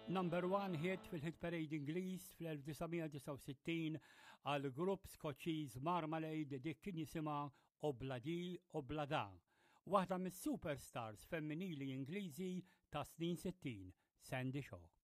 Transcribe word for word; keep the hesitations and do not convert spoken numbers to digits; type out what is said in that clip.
Number one hit fil-hit parade Ingliż fl-1969 għal grupp Skoċċiż Marmalade dik kien jisimha Obladi Oblada, waħda mis-superstars femminili Ingliżi ta' snin sittin, Sandy Shaw.